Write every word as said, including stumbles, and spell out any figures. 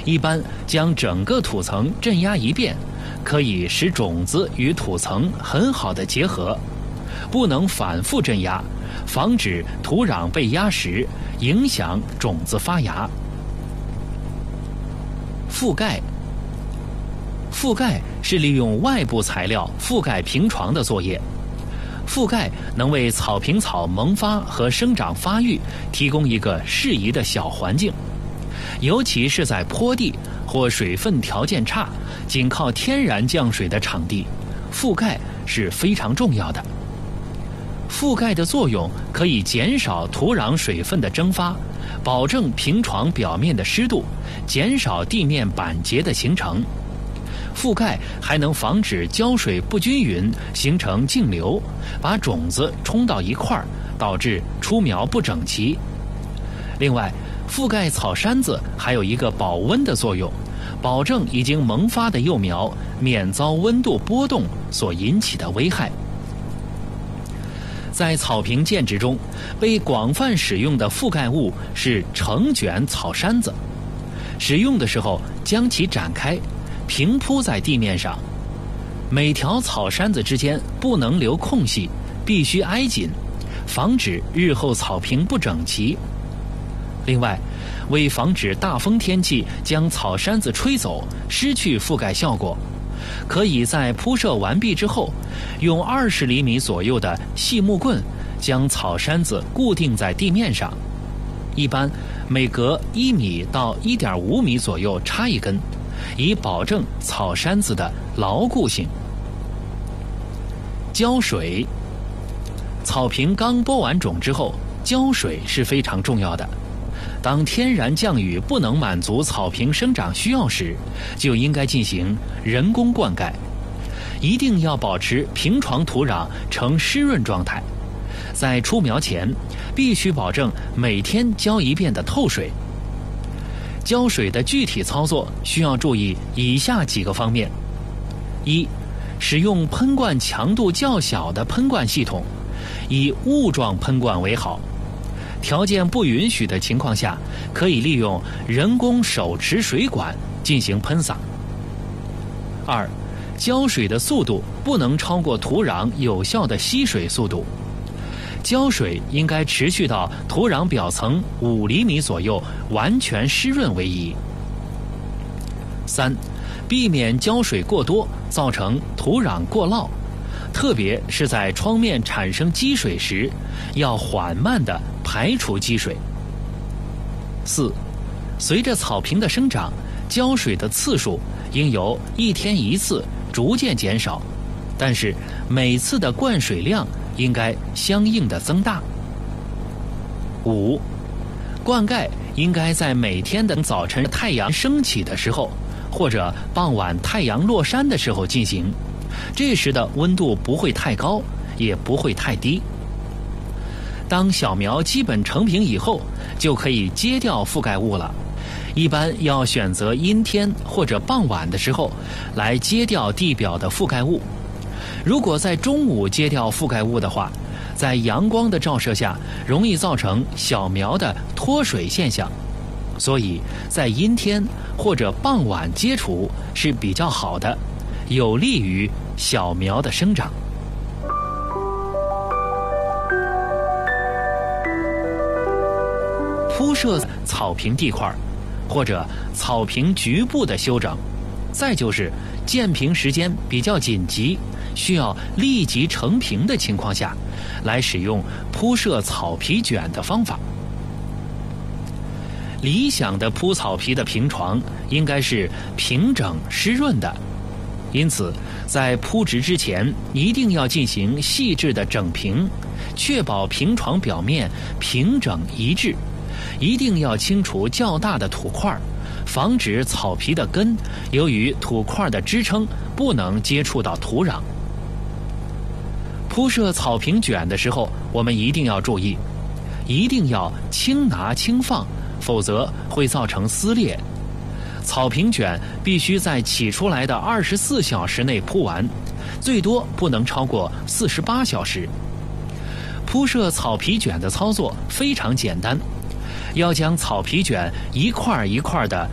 一般将整个土层镇压一遍，可以使种子与土层很好的结合。不能反复镇压，防止土壤被压实，影响种子发芽。覆盖，覆盖是利用外部材料覆盖平床的作业。覆盖能为草坪草萌发和生长发育提供一个适宜的小环境，尤其是在坡地或水分条件差、仅靠天然降水的场地，覆盖是非常重要的。覆盖的作用可以减少土壤水分的蒸发，保证平床表面的湿度，减少地面板结的形成。覆盖还能防止浇水不均匀，形成径流，把种子冲到一块儿，导致出苗不整齐。另外，覆盖草山子还有一个保温的作用，保证已经萌发的幼苗免遭温度波动所引起的危害。在草坪建植中，被广泛使用的覆盖物是成卷草山子。使用的时候，将其展开，平铺在地面上。每条草山子之间不能留空隙，必须挨紧，防止日后草坪不整齐。另外，为防止大风天气将草山子吹走，失去覆盖效果，可以在铺设完毕之后，用二十厘米左右的细木棍将草山子固定在地面上，一般每隔一米到一点五米左右插一根，以保证草山子的牢固性。浇水，草坪刚播完种之后，浇水是非常重要的。当天然降雨不能满足草坪生长需要时，就应该进行人工灌溉。一定要保持平床土壤呈湿润状态。在出苗前，必须保证每天浇一遍的透水。浇水的具体操作需要注意以下几个方面：一、使用喷灌强度较小的喷灌系统，以雾状喷灌为好。条件不允许的情况下，可以利用人工手持水管进行喷洒。二、浇水的速度不能超过土壤有效的吸水速度。浇水应该持续到土壤表层五厘米左右完全湿润为宜。三、避免浇水过多，造成土壤过涝，特别是在窗面产生积水时，要缓慢地排除积水。四、随着草坪的生长，浇水的次数应由一天一次逐渐减少，但是每次的灌水量应该相应的增大。五、灌溉应该在每天的早晨太阳升起的时候，或者傍晚太阳落山的时候进行，这时的温度不会太高，也不会太低。当小苗基本成品以后，就可以揭掉覆盖物了。一般要选择阴天或者傍晚的时候来揭掉地表的覆盖物。如果在中午揭掉覆盖物的话，在阳光的照射下容易造成小苗的脱水现象，所以在阴天或者傍晚揭除是比较好的，有利于小苗的生长。铺设草坪地块或者草坪局部的修整，再就是建坪时间比较紧急，需要立即成坪的情况下，来使用铺设草皮卷的方法。理想的铺草皮的平床应该是平整湿润的，因此在铺植之前一定要进行细致的整平，确保平床表面平整一致。一定要清除较大的土块，防止草皮的根由于土块的支撑不能接触到土壤。铺设草坪卷的时候，我们一定要注意，一定要轻拿轻放，否则会造成撕裂。草坪卷必须在起出来的二十四小时内铺完，最多不能超过四十八小时。铺设草皮卷的操作非常简单，要将草皮卷一块一块的